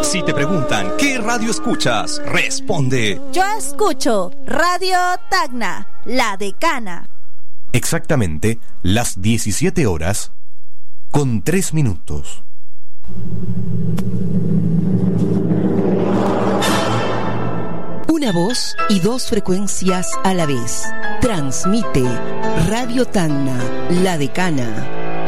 Si te preguntan ¿qué radio escuchas? Responde: yo escucho Radio Tacna, La Decana. Exactamente las 17 horas con 3 minutos. Una voz y 2 frecuencias a la vez. Transmite Radio Tacna, La Decana.